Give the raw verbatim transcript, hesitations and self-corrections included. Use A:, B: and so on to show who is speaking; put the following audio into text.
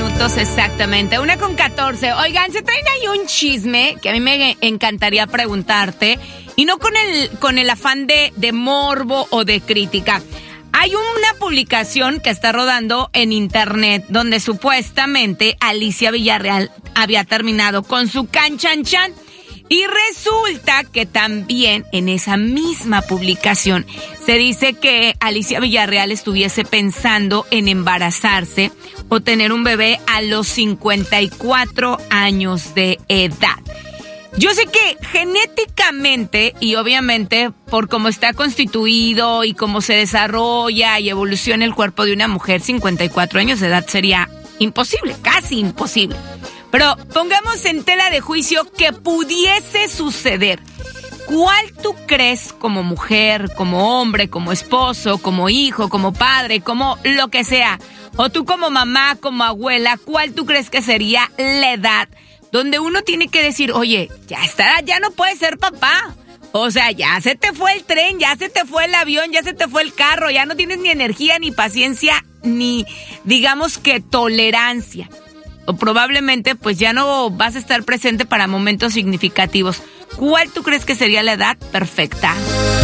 A: minutos exactamente, una con catorce. Oigan, se traen ahí un chisme que a mí me encantaría preguntarte, y no con el, con el afán de, de morbo o de crítica. Hay una publicación que está rodando en internet donde supuestamente Alicia Villarreal había terminado con su canchanchan. Y resulta que también en esa misma publicación se dice que Alicia Villarreal estuviese pensando en embarazarse o tener un bebé a los cincuenta y cuatro años de edad. Yo sé que genéticamente y obviamente por cómo está constituido y cómo se desarrolla y evoluciona el cuerpo de una mujer, cincuenta y cuatro años de edad sería imposible, casi imposible. Pero pongamos en tela de juicio que pudiese suceder. ¿Cuál tú crees como mujer, como hombre, como esposo, como hijo, como padre, como lo que sea? O tú como mamá, como abuela, ¿cuál tú crees que sería la edad donde uno tiene que decir, oye, ya está, ya no puedes ser papá? O sea, ya se te fue el tren, ya se te fue el avión, ya se te fue el carro, ya no tienes ni energía, ni paciencia, ni digamos que tolerancia. O probablemente pues ya no vas a estar presente para momentos significativos. ¿Cuál tú crees que sería la edad perfecta?